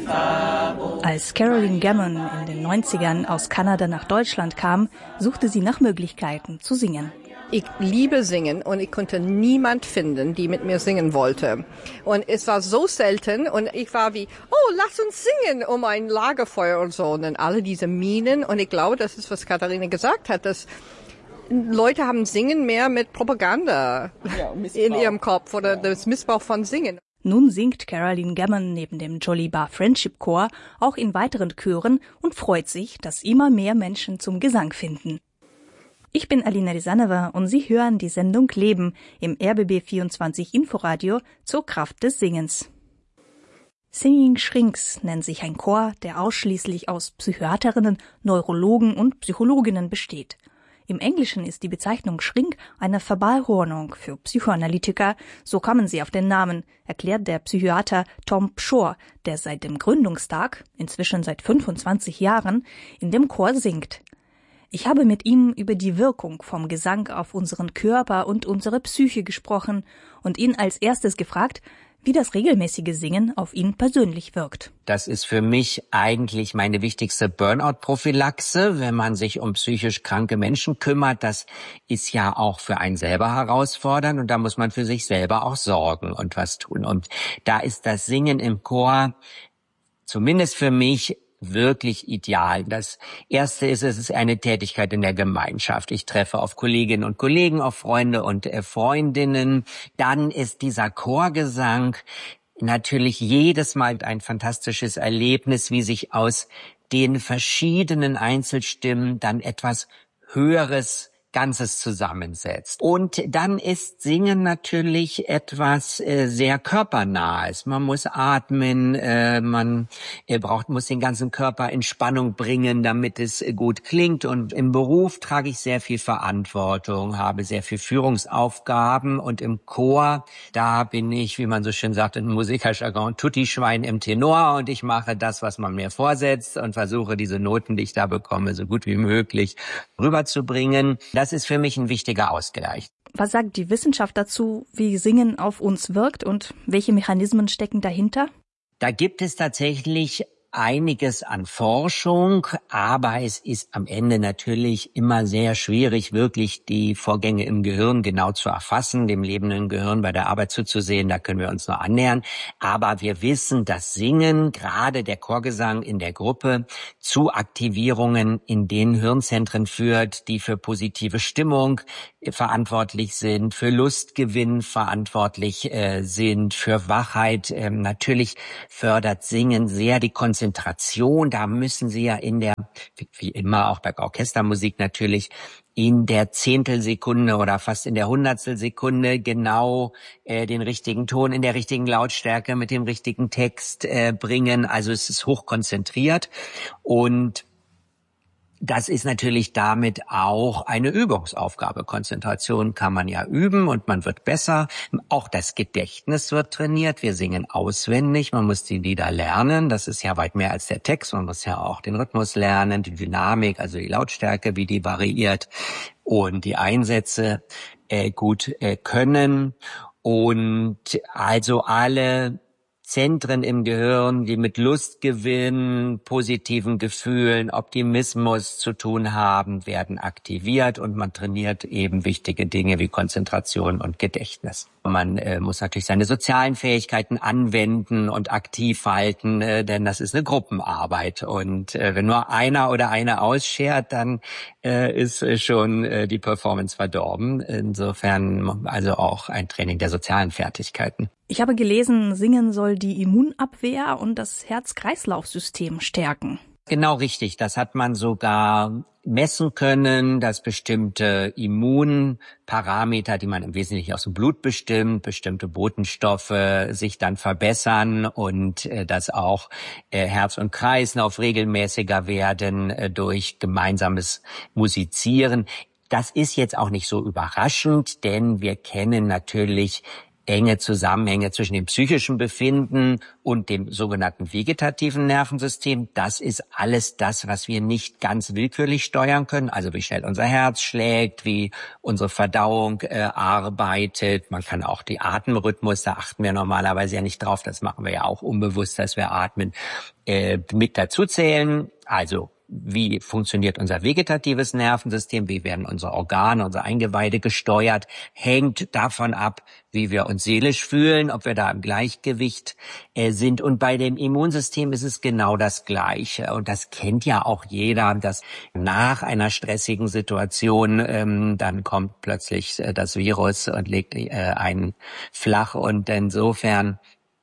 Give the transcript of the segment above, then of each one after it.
Als Caroline Gammon in den 90ern aus Kanada nach Deutschland kam, suchte sie nach Möglichkeiten zu singen. Ich liebe Singen und ich konnte niemand finden, die mit mir singen wollte. Und es war so selten und ich war wie, oh, lass uns singen um ein Lagerfeuer und so. Und dann alle diese Minen. Und ich glaube, das ist, was Katharina gesagt hat, dass Leute haben Singen mehr mit Propaganda in ihrem Kopf oder das Missbrauch von Singen. Nun singt Caroline Gammon neben dem Jolly Bar Friendship Chor auch in weiteren Chören und freut sich, dass immer mehr Menschen zum Gesang finden. Ich bin Alina Risanova und Sie hören die Sendung Leben im RBB24 Inforadio zur Kraft des Singens. Singing Shrinks nennt sich ein Chor, der ausschließlich aus Psychiaterinnen, Neurologen und Psychologinnen besteht. Im Englischen ist die Bezeichnung Shrink eine Verballhornung für Psychoanalytiker, so kommen sie auf den Namen, erklärt der Psychiater Tom Pschorr, der seit dem Gründungstag, inzwischen seit 25 Jahren, in dem Chor singt. Ich habe mit ihm über die Wirkung vom Gesang auf unseren Körper und unsere Psyche gesprochen und ihn als erstes gefragt, wie das regelmäßige Singen auf ihn persönlich wirkt. Das ist für mich eigentlich meine wichtigste Burnout-Prophylaxe, wenn man sich um psychisch kranke Menschen kümmert. Das ist ja auch für einen selber herausfordernd und da muss man für sich selber auch sorgen und was tun. Und da ist das Singen im Chor zumindest für mich wirklich ideal. Das Erste ist, es ist eine Tätigkeit in der Gemeinschaft. Ich treffe auf Kolleginnen und Kollegen, auf Freunde und Freundinnen. Dann ist dieser Chorgesang natürlich jedes Mal ein fantastisches Erlebnis, wie sich aus den verschiedenen Einzelstimmen dann etwas Höheres Ganzes zusammensetzt. Und dann ist Singen natürlich etwas sehr körpernahes. Man muss atmen, man muss den ganzen Körper in Spannung bringen, damit es gut klingt. Und im Beruf trage ich sehr viel Verantwortung, habe sehr viel Führungsaufgaben. Und im Chor, da bin ich, wie man so schön sagt, im Musikerjargon, Tutti-Schwein im Tenor. Und ich mache das, was man mir vorsetzt und versuche, diese Noten, die ich da bekomme, so gut wie möglich rüberzubringen. Das ist für mich ein wichtiger Ausgleich. Was sagt die Wissenschaft dazu, wie Singen auf uns wirkt und welche Mechanismen stecken dahinter? Da gibt es tatsächlich einiges an Forschung, aber es ist am Ende natürlich immer sehr schwierig, wirklich die Vorgänge im Gehirn genau zu erfassen, dem lebenden Gehirn bei der Arbeit zuzusehen. Da können wir uns nur annähern. Aber wir wissen, dass Singen, gerade der Chorgesang in der Gruppe, zu Aktivierungen in den Hirnzentren führt, die für positive Stimmung verantwortlich sind, für Lustgewinn verantwortlich sind, für Wachheit. Natürlich fördert Singen sehr die Konzentration. Da müssen Sie ja wie immer auch bei Orchestermusik natürlich, in der Zehntelsekunde oder fast in der Hundertstelsekunde genau den richtigen Ton in der richtigen Lautstärke mit dem richtigen Text bringen. Also es ist hochkonzentriert und das ist natürlich damit auch eine Übungsaufgabe. Konzentration kann man ja üben und man wird besser. Auch das Gedächtnis wird trainiert. Wir singen auswendig. Man muss die Lieder lernen. Das ist ja weit mehr als der Text. Man muss ja auch den Rhythmus lernen, die Dynamik, also die Lautstärke, wie die variiert und die Einsätze gut können. Und also alle Zentren im Gehirn, die mit Lustgewinn, positiven Gefühlen, Optimismus zu tun haben, werden aktiviert und man trainiert eben wichtige Dinge wie Konzentration und Gedächtnis. Man muss natürlich seine sozialen Fähigkeiten anwenden und aktiv halten, denn das ist eine Gruppenarbeit. Und wenn nur einer oder eine ausschert, dann ist schon die Performance verdorben. Insofern also auch ein Training der sozialen Fertigkeiten. Ich habe gelesen, Singen soll die Immunabwehr und das Herz-Kreislauf-System stärken. Genau richtig. Das hat man sogar messen können, dass bestimmte Immunparameter, die man im Wesentlichen aus dem Blut bestimmt, bestimmte Botenstoffe sich dann verbessern und dass auch Herz und Kreislauf regelmäßiger werden durch gemeinsames Musizieren. Das ist jetzt auch nicht so überraschend, denn wir kennen natürlich enge Zusammenhänge zwischen dem psychischen Befinden und dem sogenannten vegetativen Nervensystem. Das ist alles das, was wir nicht ganz willkürlich steuern können. Also wie schnell unser Herz schlägt, wie unsere Verdauung arbeitet. Man kann auch die Atemrhythmus, da achten wir normalerweise ja nicht drauf. Das machen wir ja auch unbewusst, dass wir atmen. mit dazuzählen. Also wie funktioniert unser vegetatives Nervensystem, wie werden unsere Organe, unsere Eingeweide gesteuert, hängt davon ab, wie wir uns seelisch fühlen, ob wir da im Gleichgewicht sind. Und bei dem Immunsystem ist es genau das Gleiche. Und das kennt ja auch jeder, dass nach einer stressigen Situation dann kommt plötzlich das Virus und legt einen flach. Und insofern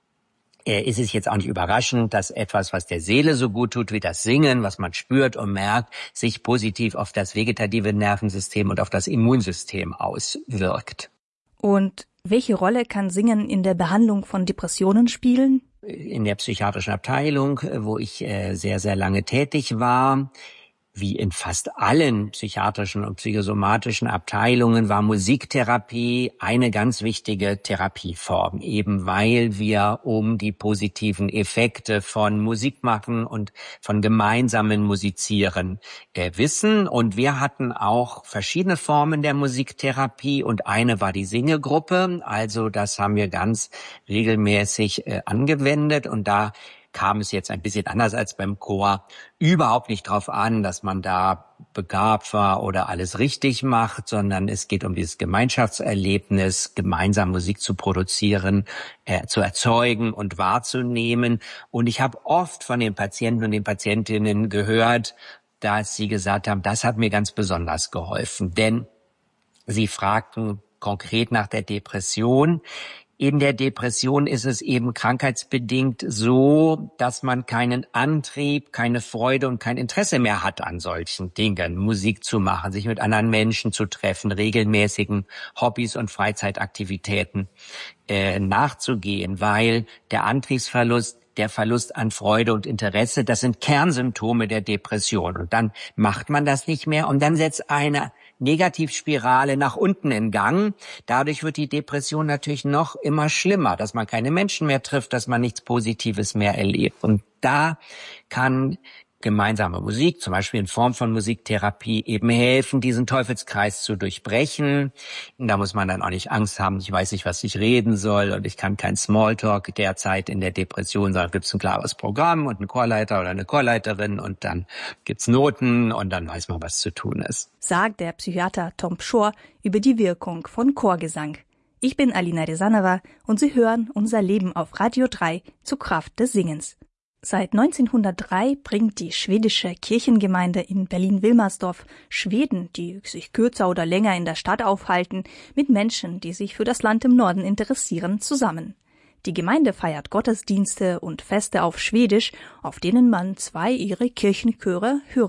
ist es jetzt auch nicht überraschend, dass etwas, was der Seele so gut tut wie das Singen, was man spürt und merkt, sich positiv auf das vegetative Nervensystem und auf das Immunsystem auswirkt. Und welche Rolle kann Singen in der Behandlung von Depressionen spielen? In der psychiatrischen Abteilung, wo ich sehr, sehr lange tätig war, wie in fast allen psychiatrischen und psychosomatischen Abteilungen war Musiktherapie eine ganz wichtige Therapieform, eben weil wir um die positiven Effekte von Musikmachen und von gemeinsamen Musizieren wissen. Und wir hatten auch verschiedene Formen der Musiktherapie und eine war die Singegruppe. Also das haben wir ganz regelmäßig angewendet und da kam es jetzt ein bisschen anders als beim Chor überhaupt nicht drauf an, dass man da begabt war oder alles richtig macht, sondern es geht um dieses Gemeinschaftserlebnis, gemeinsam Musik zu produzieren, zu erzeugen und wahrzunehmen. Und ich habe oft von den Patienten und den Patientinnen gehört, dass sie gesagt haben, das hat mir ganz besonders geholfen, denn sie fragten konkret nach der Depression. In der Depression ist es eben krankheitsbedingt so, dass man keinen Antrieb, keine Freude und kein Interesse mehr hat an solchen Dingen, Musik zu machen, sich mit anderen Menschen zu treffen, regelmäßigen Hobbys und Freizeitaktivitäten nachzugehen, weil der Antriebsverlust, der Verlust an Freude und Interesse, das sind Kernsymptome der Depression. Und dann macht man das nicht mehr und dann setzt eine Negativspirale nach unten in Gang. Dadurch wird die Depression natürlich noch immer schlimmer, dass man keine Menschen mehr trifft, dass man nichts Positives mehr erlebt. Und da kann gemeinsame Musik, zum Beispiel in Form von Musiktherapie, eben helfen, diesen Teufelskreis zu durchbrechen. Und da muss man dann auch nicht Angst haben, ich weiß nicht, was ich reden soll und ich kann kein Smalltalk derzeit in der Depression, sondern gibt es ein klares Programm und einen Chorleiter oder eine Chorleiterin und dann gibt's Noten und dann weiß man, was zu tun ist. Sagt der Psychiater Tom Pschorr über die Wirkung von Chorgesang. Ich bin Alina Risanova und Sie hören Unser Leben auf Radio 3 zur Kraft des Singens. Seit 1903 bringt die schwedische Kirchengemeinde in Berlin-Wilmersdorf Schweden, die sich kürzer oder länger in der Stadt aufhalten, mit Menschen, die sich für das Land im Norden interessieren, zusammen. Die Gemeinde feiert Gottesdienste und Feste auf Schwedisch, auf denen man 2 ihrer Kirchenchöre hören